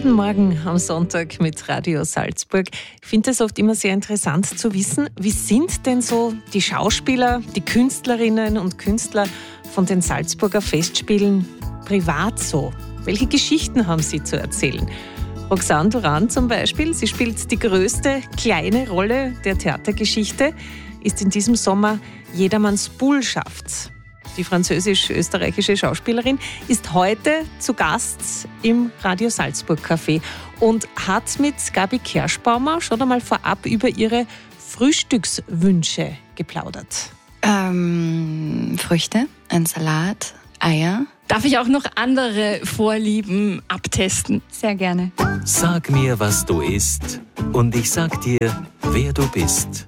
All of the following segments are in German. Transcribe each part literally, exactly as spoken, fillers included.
Guten Morgen am Sonntag mit Radio Salzburg. Ich finde es oft immer sehr interessant zu wissen, wie sind denn so die Schauspieler, die Künstlerinnen und Künstler von den Salzburger Festspielen privat so? Welche Geschichten haben sie zu erzählen? Roxane Duran zum Beispiel, sie spielt die größte kleine Rolle der Theatergeschichte, ist in diesem Sommer Jedermanns Bullschaft. Die französisch-österreichische Schauspielerin ist heute zu Gast im Radio Salzburg Café und hat mit Gabi Kerschbaumer schon einmal vorab über ihre Frühstückswünsche geplaudert. Ähm, Früchte, ein Salat, Eier. Darf ich auch noch andere Vorlieben abtesten? Sehr gerne. Sag mir, was du isst, und ich sag dir, wer du bist.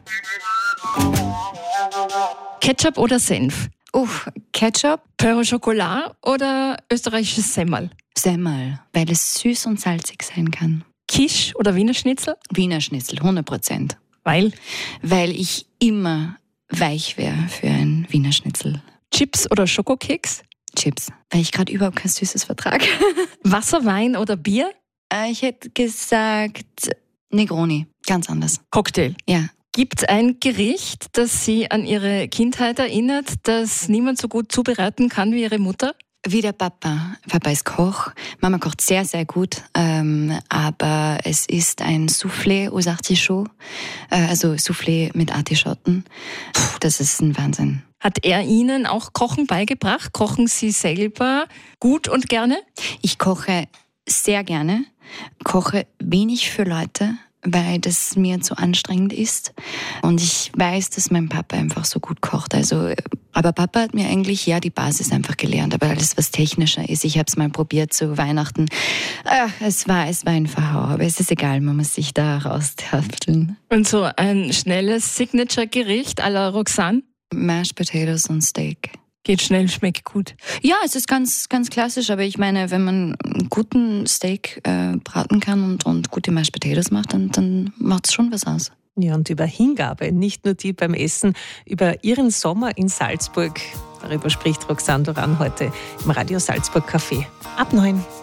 Ketchup oder Senf? Uh, Ketchup, Beurre au Chocolat oder österreichisches Semmel? Semmel, weil es süß und salzig sein kann. Quiche oder Wiener Schnitzel? Wiener Schnitzel, hundert Prozent. Weil? Weil ich immer weich wäre für ein Wiener Schnitzel. Chips oder Schokokeks? Chips, weil ich gerade überhaupt kein Süßes vertrage. Wasser, Wein oder Bier? äh, ich hätte gesagt Negroni, ganz anders. Cocktail. Ja. Gibt es ein Gericht, das Sie an Ihre Kindheit erinnert, das niemand so gut zubereiten kann wie Ihre Mutter? Wie der Papa. Papa ist Koch. Mama kocht sehr, sehr gut. Ähm, aber es ist ein Soufflé aux Artichauts. Äh, also Soufflé mit Artischotten. Puh, das ist ein Wahnsinn. Hat er Ihnen auch Kochen beigebracht? Kochen Sie selber gut und gerne? Ich koche sehr gerne. Koche wenig für Leute, weil das mir zu anstrengend ist. Und ich weiß, dass mein Papa einfach so gut kocht. Also, aber Papa hat mir eigentlich ja die Basis einfach gelernt. Aber alles, was technischer ist, ich habe es mal probiert zu Weihnachten. Ach, es war, es war ein Verhau. Aber es ist egal, man muss sich da raustafteln. Und so ein schnelles Signature-Gericht à la Roxane? Mashed Potatoes und Steak. Geht schnell, schmeckt gut. Ja, es ist ganz, ganz klassisch, aber ich meine, wenn man einen guten Steak äh, braten kann und, und gute Mashed Potatoes macht, dann, dann macht es schon was aus. Ja, und über Hingabe, nicht nur die beim Essen, über ihren Sommer in Salzburg. Darüber spricht Roxane Duran heute im Radio Salzburg Café. Ab neun.